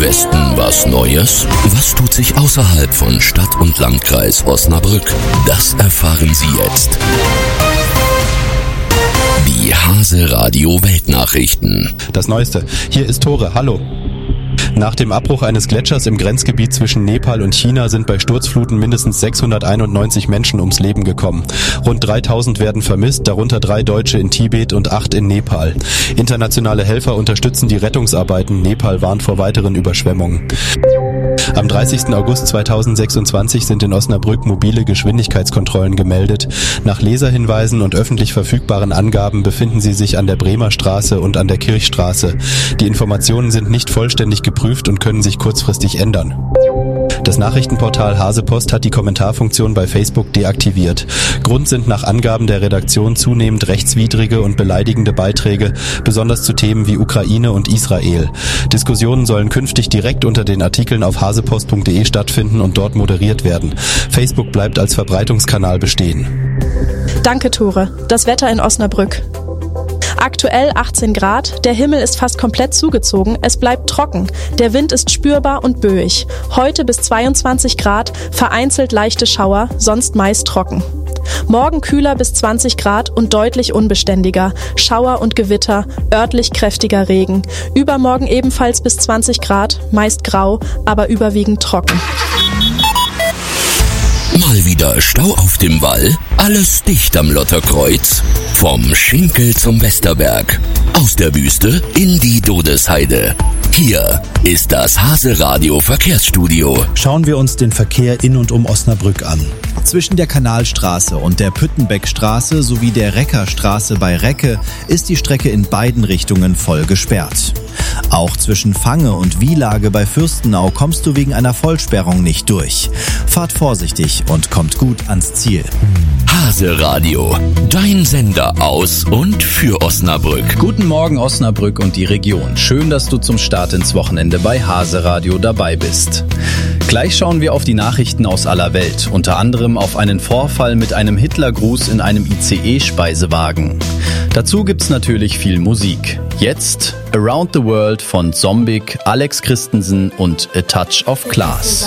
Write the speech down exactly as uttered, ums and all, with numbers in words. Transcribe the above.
Westen was Neues? Was tut sich außerhalb von Stadt und Landkreis Osnabrück? Das erfahren Sie jetzt. Die Hase Radio Weltnachrichten. Das Neueste. Hier ist Tore. Hallo. Nach dem Abbruch eines Gletschers im Grenzgebiet zwischen Nepal und China sind bei Sturzfluten mindestens sechshunderteinundneunzig Menschen ums Leben gekommen. Rund dreitausend werden vermisst, darunter drei Deutsche in Tibet und acht in Nepal. Internationale Helfer unterstützen die Rettungsarbeiten. Nepal warnt vor weiteren Überschwemmungen. Am dreißigsten August zweitausendsechsundzwanzig sind in Osnabrück mobile Geschwindigkeitskontrollen gemeldet. Nach Leserhinweisen und öffentlich verfügbaren Angaben befinden sie sich an der Bremer Straße und an der Kirchstraße. Die Informationen sind nicht vollständig geprüft und können sich kurzfristig ändern. Das Nachrichtenportal Hasepost hat die Kommentarfunktion bei Facebook deaktiviert. Grund sind nach Angaben der Redaktion zunehmend rechtswidrige und beleidigende Beiträge, besonders zu Themen wie Ukraine und Israel. Diskussionen sollen künftig direkt unter den Artikeln auf hasepost punkt de stattfinden und dort moderiert werden. Facebook bleibt als Verbreitungskanal bestehen. Danke, Tore. Das Wetter in Osnabrück. Aktuell achtzehn Grad, der Himmel ist fast komplett zugezogen, es bleibt trocken, der Wind ist spürbar und böig. Heute bis zweiundzwanzig Grad, vereinzelt leichte Schauer, sonst meist trocken. Morgen kühler bis zwanzig Grad und deutlich unbeständiger, Schauer und Gewitter, örtlich kräftiger Regen. Übermorgen ebenfalls bis zwanzig Grad, meist grau, aber überwiegend trocken. Mal wieder Stau auf dem Wall? Alles dicht am Lotterkreuz? Vom Schinkel zum Westerberg. Aus der Wüste in die Dodesheide. Hier ist das Hase Radio Verkehrsstudio. Schauen wir uns den Verkehr in und um Osnabrück an. Zwischen der Kanalstraße und der Püttenbeckstraße sowie der Reckerstraße bei Recke ist die Strecke in beiden Richtungen voll gesperrt. Auch zwischen Fange und Wielage bei Fürstenau kommst du wegen einer Vollsperrung nicht durch. Fahrt vorsichtig und kommt gut ans Ziel. Hase Radio, dein Sender aus und für Osnabrück. Guten Morgen Osnabrück und die Region. Schön, dass du zum Start ins Wochenende bei Hase Radio dabei bist. Gleich schauen wir auf die Nachrichten aus aller Welt, unter anderem auf einen Vorfall mit einem Hitlergruß in einem I C E-Speisewagen. Dazu gibt's natürlich viel Musik. Jetzt Around the World von Zombig, Alex Christensen und A Touch of Class.